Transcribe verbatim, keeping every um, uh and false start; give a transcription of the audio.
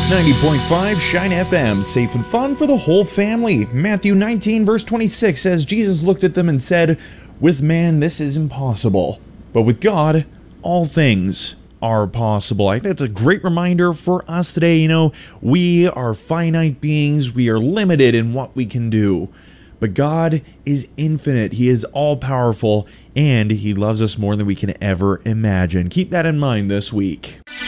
ninety point five Shine F M, safe and fun for the whole family. Matthew nineteen verse twenty-six says, Jesus looked at them and said, "With man this is impossible, but with God all things are possible." I think that's a great reminder for us today. You know, we are finite beings, we are limited in what we can do. But God is infinite, He is all-powerful, and He loves us more than we can ever imagine. Keep that in mind this week.